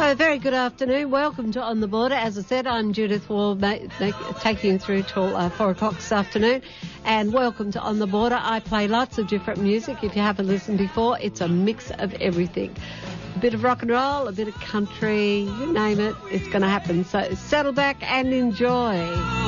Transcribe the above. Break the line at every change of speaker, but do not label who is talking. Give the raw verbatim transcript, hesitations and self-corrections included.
So, very good afternoon. Welcome to On the Border. As I said, I'm Judith Wall, ma- ma- taking you through till uh, four o'clock this afternoon. And welcome to On the Border. I play lots of different music. If you haven't listened before, it's a mix of everything. A bit of rock and roll, a bit of country, you name it, it's going to happen. So settle back and enjoy.